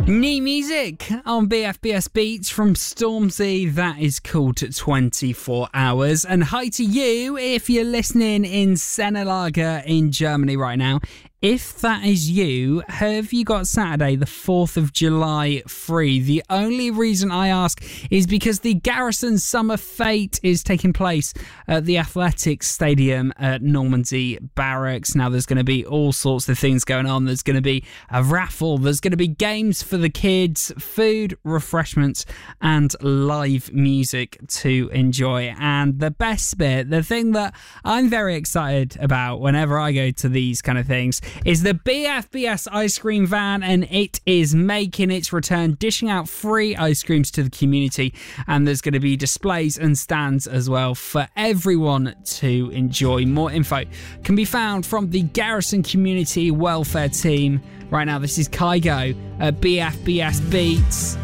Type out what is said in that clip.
New music on BFBS Beats from Stormzy. That is called 24 Hours. And hi to you if you're listening in Sennelager in Germany right now. If that is you, have you got Saturday the 4th of July free? The only reason I ask is because the Garrison Summer Fete is taking place at the Athletics Stadium at Normandy Barracks. Now, there's going to be all sorts of things going on. There's going to be a raffle. There's going to be games for the kids, food, refreshments, and live music to enjoy. And the best bit, the thing that I'm very excited about whenever I go to these kind of things, is the BFBS ice cream van, and it is making its return, dishing out free ice creams to the community, and there's going to be displays and stands as well for everyone to enjoy. More info can be found from the Garrison Community Welfare Team. Right now, this is Kygo at BFBS Beats.